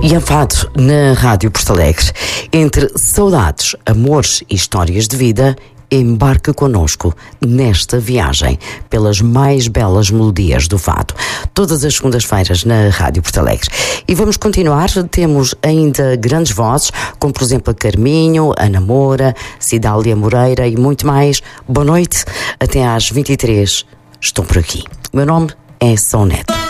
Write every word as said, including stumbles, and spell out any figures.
E a fado na Rádio Porto Alegre. Entre saudades, amores e histórias de vida, embarque connosco nesta viagem pelas mais belas melodias do fado. Todas as segundas-feiras na Rádio Porto Alegre. E vamos continuar, temos ainda grandes vozes, como por exemplo a Carminho, a Ana Moura, Cidália Moreira e muito mais. Boa noite, até às vinte e três. Estou por aqui. O meu nome é Soneto.